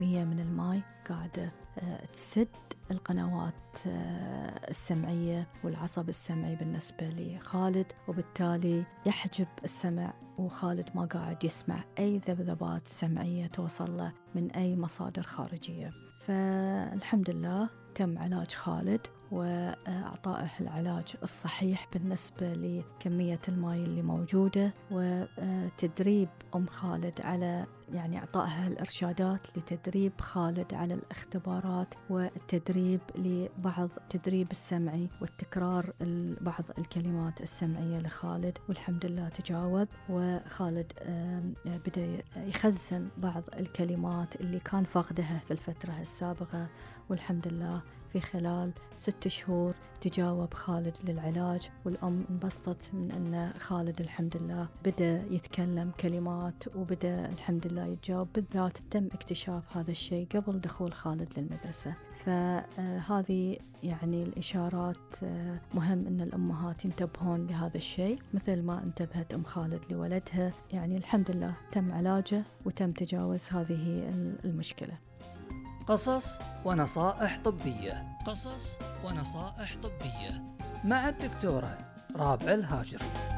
كمية من الماء قاعدة تسد القنوات السمعية والعصب السمعي بالنسبة لخالد، وبالتالي يحجب السمع، وخالد ما قاعد يسمع أي ذبذبات سمعية توصل له من أي مصادر خارجية. فالحمد لله تم علاج خالد وأعطائه العلاج الصحيح بالنسبة لكمية الماء اللي موجودة، وتدريب خالد على أعطائها الإرشادات لتدريب خالد على الاختبارات، والتدريب لبعض التدريب السمعي والتكرار بعض الكلمات السمعية لخالد، والحمد لله تجاوب. وخالد بدأ يخزن بعض الكلمات اللي كان فاقدها في الفترة السابقة، والحمد لله في خلال 6 شهور تجاوب خالد للعلاج. والأم انبسطت من أن خالد الحمد لله بدأ يتكلم كلمات وبدأ الحمد لله يتجاوب، بالذات تم اكتشاف هذا الشيء قبل دخول خالد للمدرسة. فهذه الإشارات مهم أن الأمهات ينتبهون لهذا الشيء مثل ما انتبهت خالد لولدها. الحمد لله تم علاجه وتم تجاوز هذه المشكلة. قصص ونصائح طبية. قصص ونصائح طبية مع الدكتورة رابعة الهاجري.